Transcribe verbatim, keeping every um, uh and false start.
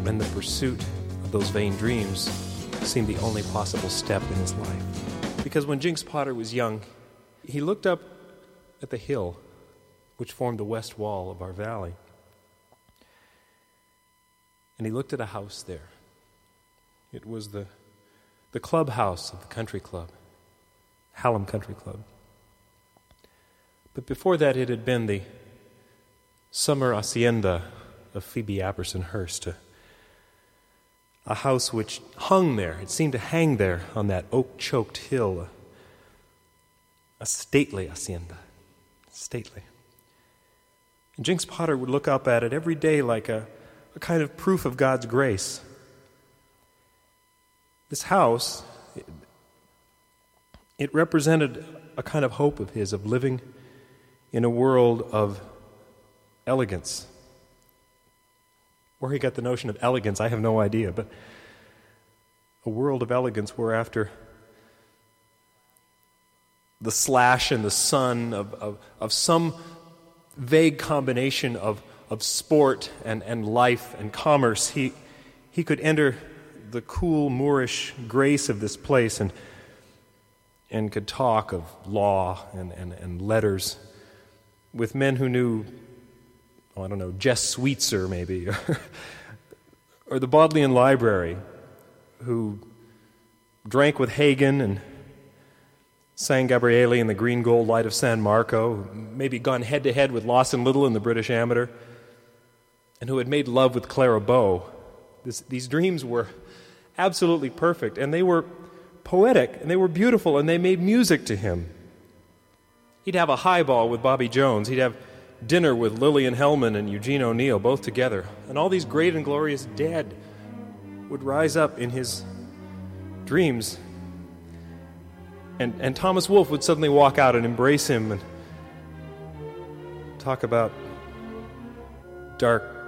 and the pursuit of those vain dreams seemed the only possible step in his life. Because when Jinx Potter was young, he looked up at the hill which formed the west wall of our valley. And he looked at a house there. It was the, the clubhouse of the country club, Hallam Country Club. But before that, it had been the summer hacienda of Phoebe Apperson Hearst, a, a house which hung there. It seemed to hang there on that oak-choked hill, a, a stately hacienda, stately. And Jinx Potter would look up at it every day like a, a kind of proof of God's grace. This house, it, it represented a kind of hope of his, of living in a world of elegance. Where he got the notion of elegance, I have no idea, but a world of elegance where after the slash and the sun of, of, of some vague combination of, of sport and, and life and commerce, he, he could enter the cool, Moorish grace of this place and, and could talk of law and, and, and letters with men who knew, oh, I don't know, Jess Sweetser maybe, or, or the Bodleian Library, who drank with Hagen and sang Gabriele in the green gold light of San Marco, maybe gone head-to-head with Lawson Little in the British Amateur, and who had made love with Clara Bow. This, these dreams were absolutely perfect, and they were poetic, and they were beautiful, and they made music to him. He'd have a highball with Bobby Jones. He'd have dinner with Lillian Hellman and Eugene O'Neill, both together. And all these great and glorious dead would rise up in his dreams. And, and Thomas Wolfe would suddenly walk out and embrace him and talk about dark